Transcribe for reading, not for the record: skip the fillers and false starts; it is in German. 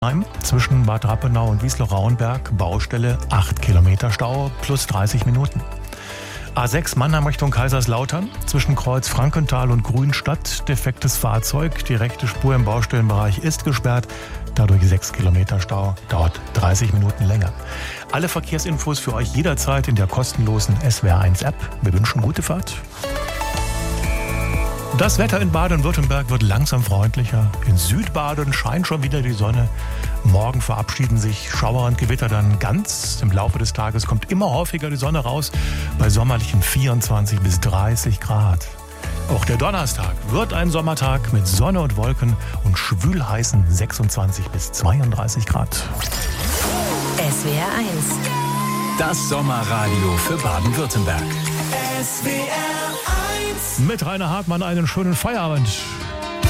Zwischen Bad Rappenau und Wiesloch-Rauenberg, Baustelle, 8 Kilometer Stau plus 30 Minuten. A6 Mannheim Richtung Kaiserslautern, zwischen Kreuz Frankenthal und Grünstadt, defektes Fahrzeug, direkte Spur im Baustellenbereich ist gesperrt, dadurch 6 Kilometer Stau, dauert 30 Minuten länger. Alle Verkehrsinfos für euch jederzeit in der kostenlosen SWR1-App. Wir wünschen gute Fahrt. Das Wetter in Baden-Württemberg wird langsam freundlicher. In Südbaden scheint schon wieder die Sonne. Morgen verabschieden sich Schauer und Gewitter dann ganz. Im Laufe des Tages kommt immer häufiger die Sonne raus, bei sommerlichen 24 bis 30 Grad. Auch der Donnerstag wird ein Sommertag mit Sonne und Wolken und schwülheißen 26 bis 32 Grad. SWR 1. Das Sommerradio für Baden-Württemberg. SWR 1. Mit Rainer Hartmann einen schönen Feierabend.